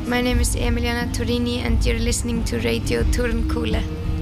My name is Emiliana Torini and you're listening to Radio Turnkulle.